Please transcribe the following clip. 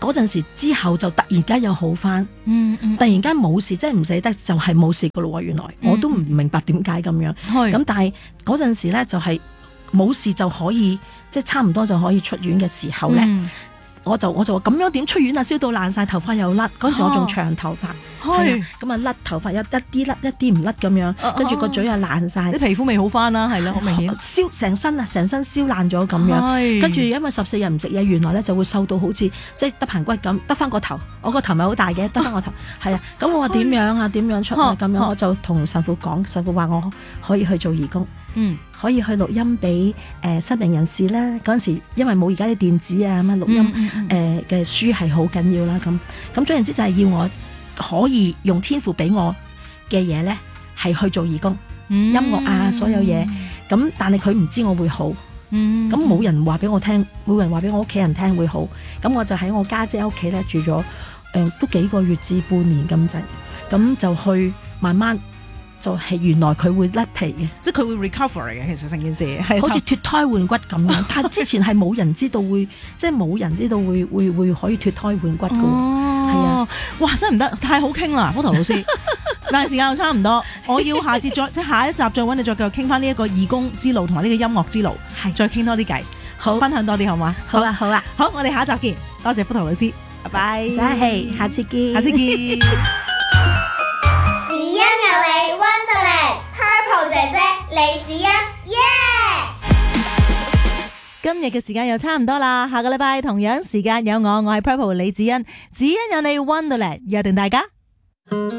嗰陣時之後就突然間又好翻，突然間冇事，即係唔死得就係冇事噶咯喎。原來我都唔明白點解咁樣，咁但係嗰陣時咧就係冇事就可以，即係差唔多就可以出院嘅時候咧。我就話咁樣點出院啊？燒到爛晒，頭髮又甩。嗰陣時我仲長頭髮，係啊，咁啊甩頭髮一啲甩一啲唔甩咁樣，跟住個嘴又爛晒， 啲皮膚未好翻啦，係啦，好明顯燒成身燒爛咗咁樣。跟住因為14日唔食嘢，原來咧就會瘦到好似即係得棚骨咁，得翻個頭。我個頭咪好大嘅，得翻個頭。係啊，咁我話點樣啊？點樣出啊？咁樣我就同神父講，神父話我可以去做義工。可以去錄音俾失明人士啦。嗰陣時因為冇而家啲電子啊，咁啊錄音嘅書係好緊要啦。咁總言之就係要我可以用天父俾我嘅嘢咧，係去做義工，音樂啊所有嘢。咁但係佢唔知我會好，咁冇人話俾我聽，冇人話俾我屋企人聽會好。咁我就喺我家姐屋企咧住咗都幾個月至半年咁滯，咁就去慢慢。就係原來佢會甩皮嘅， 即係佢會 recover 嘅。其實成件事係好似脫胎換骨咁樣，但係之前係冇人知道會，即係冇人知道會可以脫胎換骨嘅。係啊， 哇！真係唔得，太好傾啦，福頭老師。但係時間又差唔多，我要下節即係下一集再揾你再繼續傾翻呢一個義工之路同埋呢個音樂之路，係再傾多啲偈，好分享多啲好嗎？ 好啊，好啊， 好，我哋下一集見，多謝福頭老師，拜拜。 唔使氣，下次見， 下次見。 姐姐李子欣，耶！ 今日嘅時間又差唔多啦，下個禮拜同樣時間有我係 Purple 李子欣，子欣有你 Wonderland，約定大家。